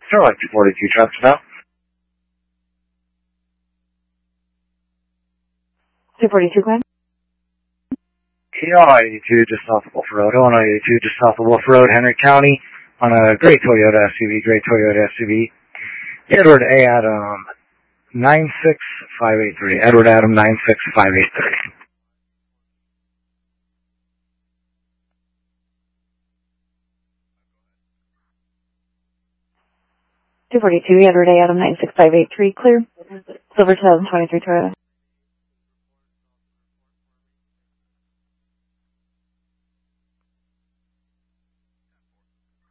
Charlie 242 traffic now. 242, go ahead. Illinois 82 just south of Wolf Road. Illinois 82 just south of Wolf Road, Henry County, on a gray Toyota SUV. Edward A. Adam 96583. Edward Adam 96583. 242, Edward A. Adam 96583, clear. Silver 2023 Toyota.